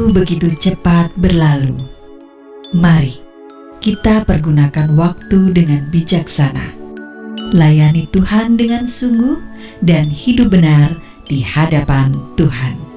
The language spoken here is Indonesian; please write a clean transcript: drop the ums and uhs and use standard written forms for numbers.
Waktu begitu cepat berlalu. Mari kita pergunakan waktu dengan bijaksana. Layani Tuhan dengan sungguh dan hidup benar di hadapan Tuhan.